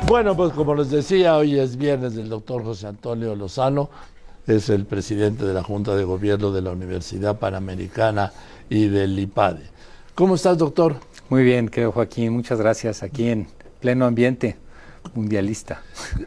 Bueno, pues como les decía, hoy es viernes del doctor José Antonio Lozano, es el presidente de la Junta de Gobierno de la Universidad Panamericana y del IPADE. ¿Cómo estás, doctor? Muy bien, querido Joaquín, muchas gracias. Aquí en pleno ambiente mundialista.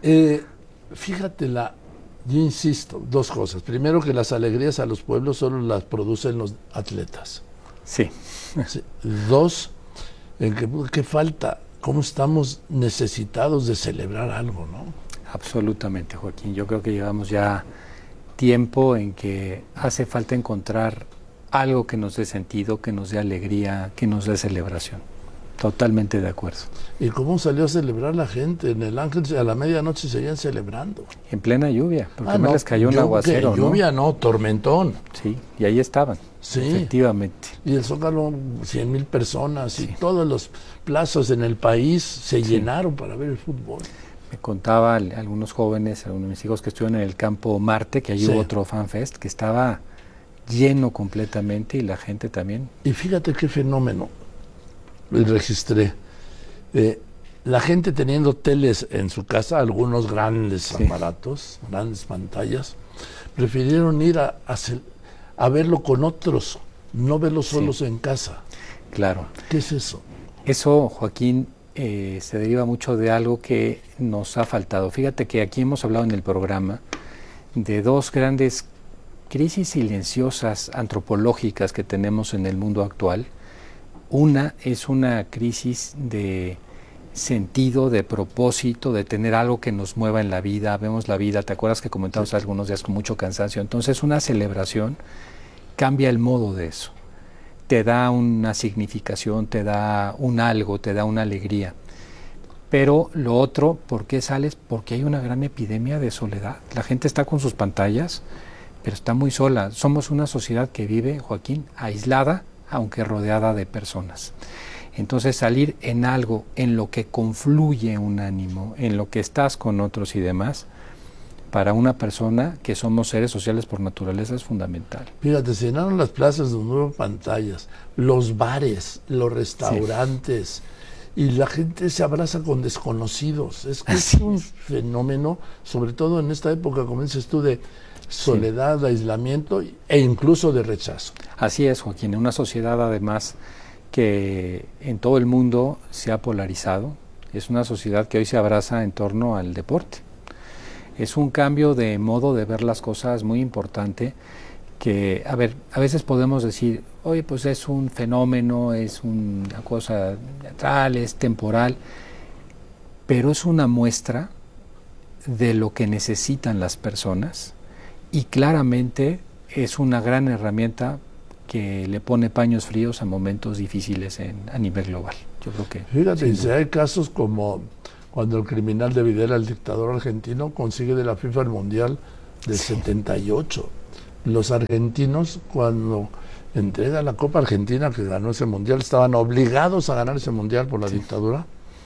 Fíjate, yo insisto, dos cosas. Primero, que las alegrías a los pueblos solo las producen los atletas. Sí. Sí. Dos, ¿qué falta? ¿Cómo estamos necesitados de celebrar algo, no? Absolutamente, Joaquín. Yo creo que llevamos ya tiempo en que hace falta encontrar algo que nos dé sentido, que nos dé alegría, que nos dé celebración. Totalmente de acuerdo. ¿Y cómo salió a celebrar la gente? En el Ángel a la medianoche seguían celebrando. En plena lluvia, porque no les cayó un aguacero, ¿no? Lluvia no, tormentón. Sí, y ahí estaban, sí, efectivamente. Y el Zócalo, 100,000 personas, sí, y todos los plazas en el país se llenaron para ver el fútbol. Me contaba algunos jóvenes, algunos de mis hijos que estuvieron en el campo Marte, que allí hubo otro FanFest, que estaba lleno completamente y la gente también. Y fíjate qué fenómeno registré. La gente teniendo teles en su casa, algunos grandes aparatos, grandes pantallas, prefirieron ir a verlo con otros, no verlo solos en casa. Claro. ¿Qué es eso? Eso, Joaquín, se deriva mucho de algo que nos ha faltado. Fíjate que aquí hemos hablado en el programa de dos grandes crisis silenciosas antropológicas que tenemos en el mundo actual. Una es una crisis de sentido, de propósito, de tener algo que nos mueva en la vida. Vemos la vida, ¿te acuerdas que comentamos algunos días con mucho cansancio? Entonces una celebración cambia el modo de eso. Te da una significación, te da un algo, te da una alegría. Pero lo otro, ¿por qué sales? Porque hay una gran epidemia de soledad. La gente está con sus pantallas, pero está muy sola. Somos una sociedad que vive, Joaquín, aislada, aunque rodeada de personas. Entonces salir en algo en lo que confluye un ánimo, en lo que estás con otros y demás, para una persona que somos seres sociales por naturaleza es fundamental. Fíjate, se llenaron las plazas de nuevas pantallas, los bares, los restaurantes, y la gente se abraza con desconocidos. Es que es un fenómeno, sobre todo en esta época, como dices tú, de soledad, aislamiento e incluso de rechazo. Así es, Joaquín, en una sociedad además que en todo el mundo se ha polarizado, es una sociedad que hoy se abraza en torno al deporte. Es un cambio de modo de ver las cosas muy importante que, a veces podemos decir, oye, pues es un fenómeno, es una cosa teatral, es temporal, pero es una muestra de lo que necesitan las personas y claramente es una gran herramienta que le pone paños fríos a momentos difíciles a nivel global. Yo creo que... Fíjate, si hay casos como cuando el criminal de Videla, el dictador argentino, consigue de la FIFA el Mundial del 78. Los argentinos, cuando entrega la Copa Argentina, que ganó ese Mundial, estaban obligados a ganar ese Mundial por la dictadura.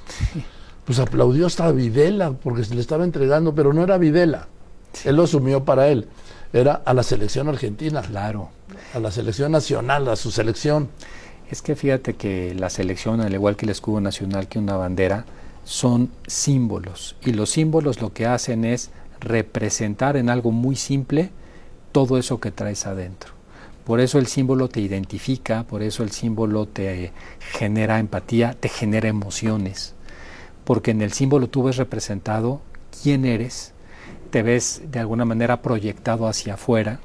Pues aplaudió hasta a Videla, porque se le estaba entregando, pero no era Videla. Él lo asumió para él. Era a la selección argentina. Claro. A la selección nacional, a su selección. Es que fíjate que la selección, al igual que el escudo nacional, que una bandera, son símbolos. Y los símbolos lo que hacen es representar en algo muy simple todo eso que traes adentro. Por eso el símbolo te identifica, por eso el símbolo te genera empatía, te genera emociones. Porque en el símbolo tú ves representado quién eres, te ves de alguna manera proyectado hacia afuera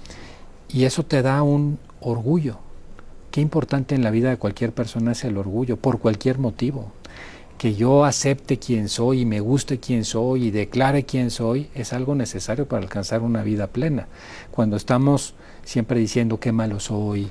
y eso te da un orgullo. Qué importante en la vida de cualquier persona es el orgullo, por cualquier motivo. Que yo acepte quién soy y me guste quién soy y declare quién soy es algo necesario para alcanzar una vida plena. Cuando estamos siempre diciendo qué malo soy,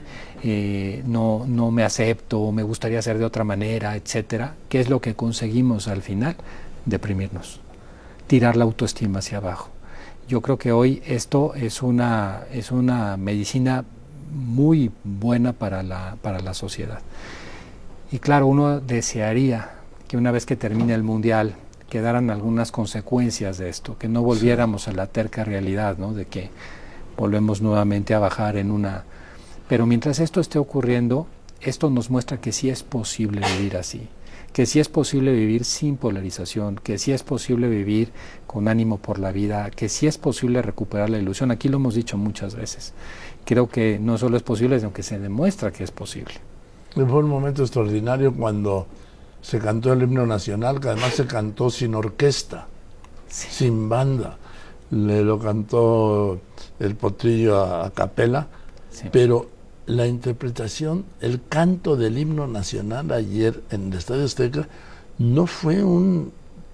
no me acepto, me gustaría ser de otra manera, etcétera, ¿qué es lo que conseguimos al final? Deprimirnos, tirar la autoestima hacia abajo. Yo creo que hoy esto es una medicina muy buena para la sociedad. Y claro, uno desearía que una vez que termine el Mundial quedaran algunas consecuencias de esto, que no volviéramos a la terca realidad, ¿no? De que volvemos nuevamente a bajar en una... Pero mientras esto esté ocurriendo, esto nos muestra que sí es posible vivir así, que sí es posible vivir sin polarización, que sí es posible vivir con ánimo por la vida, que sí es posible recuperar la ilusión. Aquí lo hemos dicho muchas veces. Creo que no solo es posible, sino que se demuestra que es posible. Fue un momento extraordinario cuando se cantó el himno nacional, que además se cantó sin orquesta, sí, sin banda. Le lo cantó el Potrillo a capela, sí, pero la interpretación, el canto del himno nacional ayer en el Estadio Azteca no fue un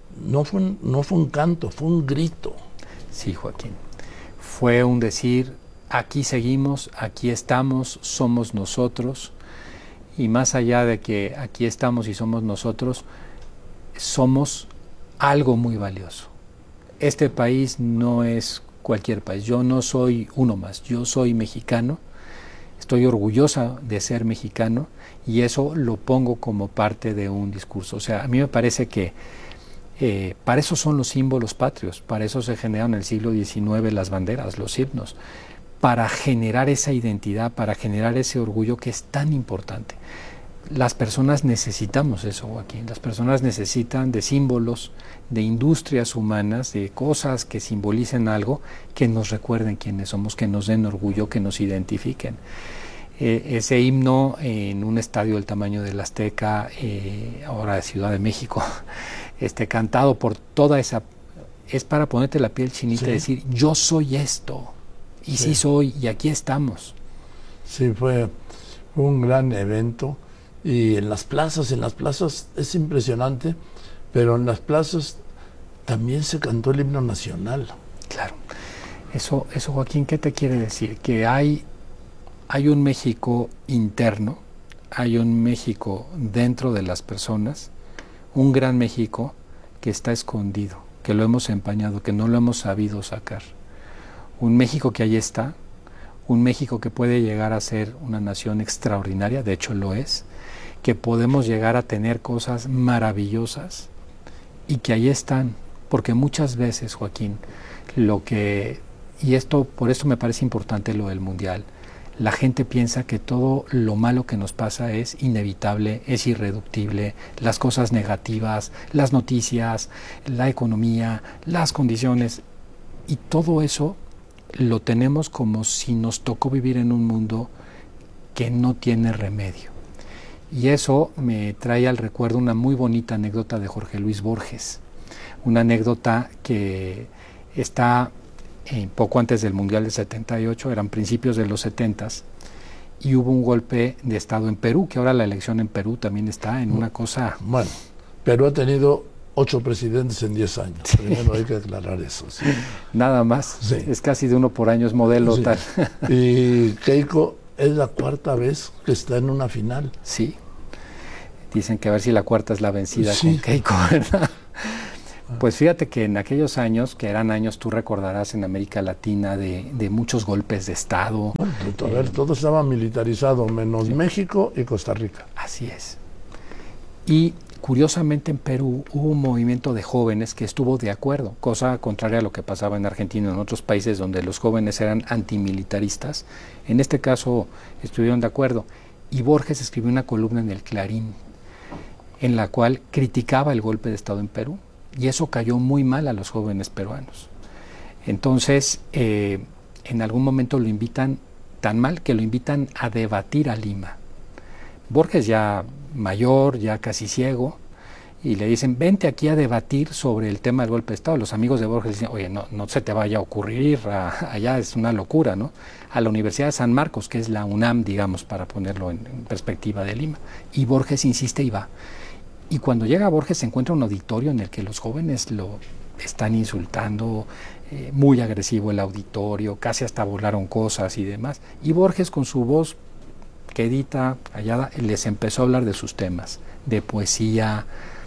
canto, fue un grito. Sí, Joaquín. Fue un decir, aquí seguimos, aquí estamos, somos nosotros, y más allá de que aquí estamos y somos nosotros, somos algo muy valioso. Este país no es cualquier país, yo no soy uno más, yo soy mexicano. Estoy orgullosa de ser mexicano y eso lo pongo como parte de un discurso. O sea, a mí me parece que para eso son los símbolos patrios, para eso se generaron en el siglo XIX las banderas, los himnos, para generar esa identidad, para generar ese orgullo que es tan importante. Las personas necesitamos eso, Joaquín. Las personas necesitan de símbolos, de industrias humanas, de cosas que simbolicen algo, que nos recuerden quiénes somos, que nos den orgullo, que nos identifiquen. Ese himno en un estadio del tamaño del Azteca, ahora de Ciudad de México, cantado por toda esa... Es para ponerte la piel chinita, sí, y decir, yo soy esto, y sí soy, y aquí estamos. Sí, fue un gran evento. Y en las plazas es impresionante, pero en las plazas también se cantó el himno nacional. Claro. Eso Joaquín, ¿qué te quiere decir? Que hay un México interno, hay un México dentro de las personas, un gran México que está escondido, que lo hemos empañado, que no lo hemos sabido sacar. Un México que ahí está, un México que puede llegar a ser una nación extraordinaria, de hecho lo es, que podemos llegar a tener cosas maravillosas y que ahí están, porque muchas veces, Joaquín, por esto me parece importante lo del Mundial, la gente piensa que todo lo malo que nos pasa es inevitable, es irreductible, las cosas negativas, las noticias, la economía, las condiciones, y todo eso lo tenemos como si nos tocó vivir en un mundo que no tiene remedio. Y eso me trae al recuerdo una muy bonita anécdota de Jorge Luis Borges, una anécdota que está poco antes del Mundial del 78, eran principios de los 70s, y hubo un golpe de Estado en Perú, que ahora la elección en Perú también está en una cosa... Bueno, Perú ha tenido 8 presidentes en 10 años, sí, primero hay que aclarar eso. Sí. Nada más, sí, es casi de uno por año, es modelo, sí, tal. Y Keiko es la 4ª vez que está en una final. Sí. Dicen que a ver si la 4ª es la vencida, sí, con Keiko, ¿verdad? Pues fíjate que en aquellos años, que eran años, tú recordarás, en América Latina, de muchos golpes de Estado. Bueno, a ver, todo estaba militarizado, menos sí, México y Costa Rica. Así es. Y curiosamente en Perú hubo un movimiento de jóvenes que estuvo de acuerdo, cosa contraria a lo que pasaba en Argentina y en otros países donde los jóvenes eran antimilitaristas. En este caso estuvieron de acuerdo. Y Borges escribió una columna en el Clarín, en la cual criticaba el golpe de Estado en Perú, y eso cayó muy mal a los jóvenes peruanos. Entonces, en algún momento lo invitan, tan mal que lo invitan a debatir a Lima. Borges ya mayor, ya casi ciego, y le dicen, vente aquí a debatir sobre el tema del golpe de Estado. Los amigos de Borges dicen, oye, no se te vaya a ocurrir ir allá, es una locura, ¿no? A la Universidad de San Marcos, que es la UNAM, digamos, para ponerlo en perspectiva de Lima. Y Borges insiste y va. Y cuando llega Borges se encuentra un auditorio en el que los jóvenes lo están insultando, muy agresivo el auditorio, casi hasta volaron cosas y demás. Y Borges, con su voz quedita, callada, les empezó a hablar de sus temas, de poesía,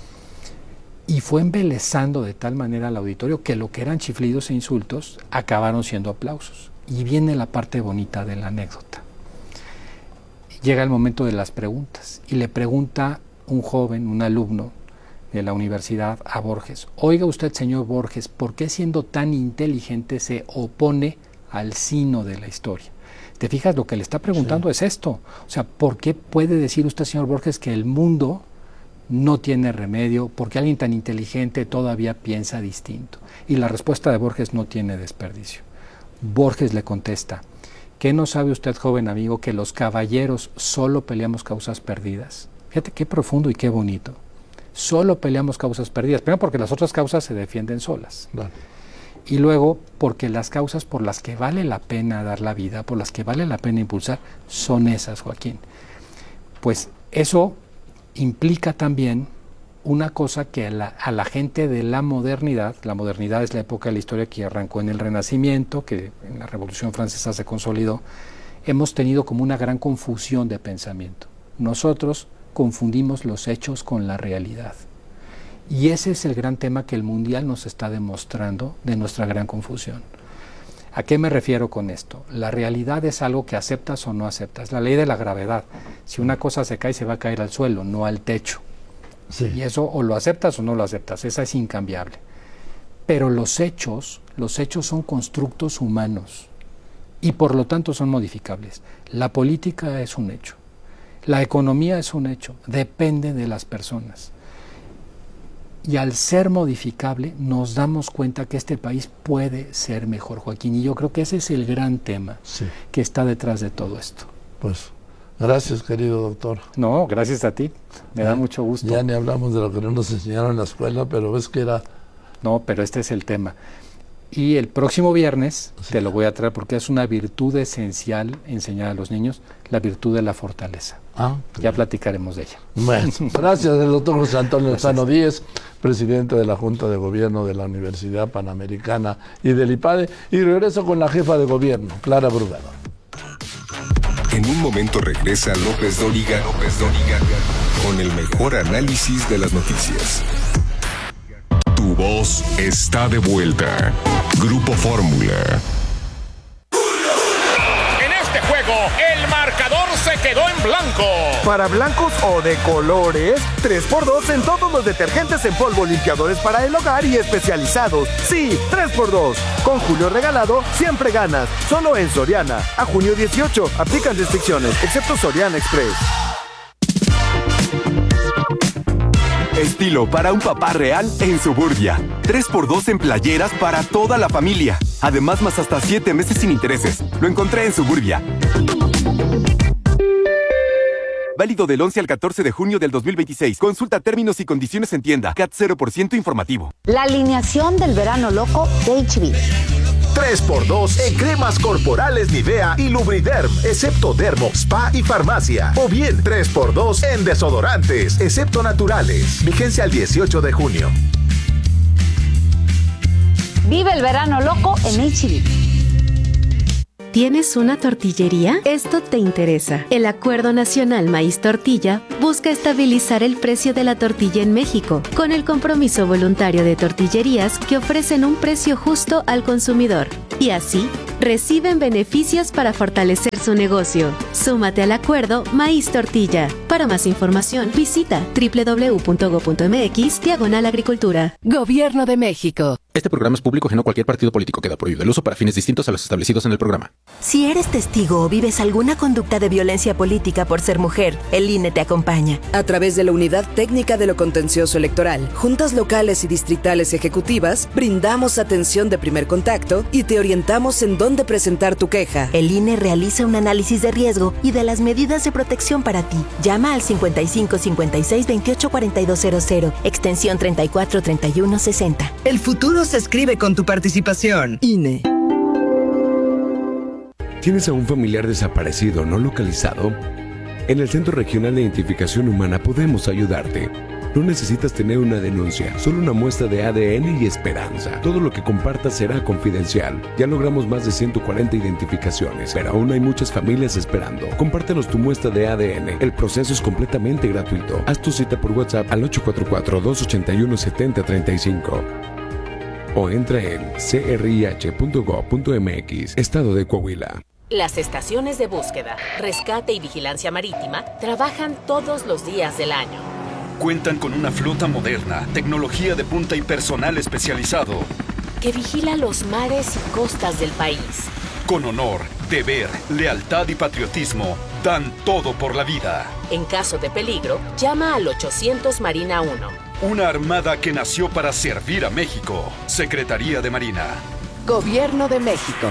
y fue embelezando de tal manera al auditorio que lo que eran chiflidos e insultos acabaron siendo aplausos. Y viene la parte bonita de la anécdota. Llega el momento de las preguntas y le pregunta un joven, un alumno de la universidad a Borges, oiga usted, señor Borges, ¿por qué siendo tan inteligente se opone al sino de la historia? ¿Te fijas? Lo que le está preguntando sí, es esto. O sea, ¿por qué puede decir usted, señor Borges, que el mundo no tiene remedio, porque alguien tan inteligente todavía piensa distinto. Y la respuesta de Borges no tiene desperdicio. Borges le contesta: ¿qué no sabe usted, joven amigo, que los caballeros solo peleamos causas perdidas? Fíjate qué profundo y qué bonito. Solo peleamos causas perdidas. Primero porque las otras causas se defienden solas. Vale. Y luego porque las causas por las que vale la pena dar la vida, por las que vale la pena impulsar, son esas, Joaquín. Pues eso implica también una cosa que a la gente de la modernidad es la época de la historia que arrancó en el Renacimiento, que en la Revolución Francesa se consolidó, hemos tenido como una gran confusión de pensamiento. Nosotros confundimos los hechos con la realidad. Y ese es el gran tema que el Mundial nos está demostrando de nuestra gran confusión. ¿A qué me refiero con esto? La realidad es algo que aceptas o no aceptas. La ley de la gravedad. Si una cosa se cae, se va a caer al suelo, no al techo. Sí. Y eso o lo aceptas o no lo aceptas. Esa es incambiable. Pero los hechos son constructos humanos y por lo tanto son modificables. La política es un hecho. La economía es un hecho. Depende de las personas. Y al ser modificable nos damos cuenta que este país puede ser mejor, Joaquín. Y yo creo que ese es el gran tema que está detrás de todo esto. Pues gracias, querido doctor. No, gracias a ti. Me da mucho gusto. Ya ni hablamos de lo que no nos enseñaron en la escuela, pero ves que era... No, pero este es el tema. Y el próximo viernes te lo voy a traer porque es una virtud esencial enseñar a los niños, la virtud de la fortaleza. Ya platicaremos de ella. Bueno, gracias, el doctor José Antonio Lozano Díez, presidente de la Junta de Gobierno de la Universidad Panamericana y del IPADE. Y regreso con la jefa de gobierno, Clara Brugada. En un momento regresa López Dóriga con el mejor análisis de las noticias. Tu voz está de vuelta. Grupo Fórmula. En este juego, el marcador se quedó en blanco. Para blancos o de colores, 3x2 en todos los detergentes en polvo, limpiadores para el hogar y especializados. Sí, 3x2. Con Julio regalado, siempre ganas. Solo en Soriana. A junio 18, aplican restricciones, excepto Soriana Express. Estilo para un papá real en Suburbia. 3x2 en playeras para toda la familia. Además, más hasta 7 meses sin intereses. Lo encontré en Suburbia. Válido del 11 al 14 de junio del 2026. Consulta términos y condiciones en tienda. CAT 0% informativo. La alineación del verano loco de HB. 3x2 en cremas corporales Nivea y Lubriderm, excepto Dermo, Spa y Farmacia. O bien 3x2 en desodorantes, excepto naturales. Vigencia al 18 de junio. Vive el verano loco en HB. ¿Tienes una tortillería? Esto te interesa. El Acuerdo Nacional Maíz Tortilla busca estabilizar el precio de la tortilla en México, con el compromiso voluntario de tortillerías que ofrecen un precio justo al consumidor. Y así, reciben beneficios para fortalecer su negocio. Súmate al Acuerdo Maíz Tortilla. Para más información, visita www.go.mx/agricultura. Gobierno de México. Este programa es público ajeno a cualquier partido político. Queda prohibido el uso para fines distintos a los establecidos en el programa. Si eres testigo o vives alguna conducta de violencia política por ser mujer, el INE te acompaña. A través de la Unidad Técnica de lo Contencioso Electoral, juntas locales y distritales ejecutivas, brindamos atención de primer contacto y te orientamos en dónde presentar tu queja. El INE realiza un análisis de riesgo y de las medidas de protección para ti. Llama al 55 56 28 4200, extensión 34 31 60. El futuro se escribe con tu participación. INE. ¿Tienes a un familiar desaparecido o no localizado? En el Centro Regional de Identificación Humana podemos ayudarte. No necesitas tener una denuncia, solo una muestra de ADN y esperanza. Todo lo que compartas será confidencial. Ya logramos más de 140 identificaciones, pero aún hay muchas familias esperando. Compártenos tu muestra de ADN. El proceso es completamente gratuito. Haz tu cita por WhatsApp al 844-281-7035. O entra en crih.gov.mx, Estado de Coahuila. Las estaciones de búsqueda, rescate y vigilancia marítima trabajan todos los días del año. Cuentan con una flota moderna, tecnología de punta y personal especializado que vigila los mares y costas del país. Con honor, deber, lealtad y patriotismo, dan todo por la vida. En caso de peligro, llama al 800 Marina 1. Una armada que nació para servir a México. Secretaría de Marina. Gobierno de México.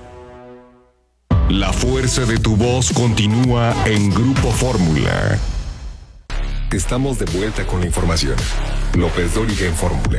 La fuerza de tu voz continúa en Grupo Fórmula. Estamos de vuelta con la información. López Dóriga en Fórmula.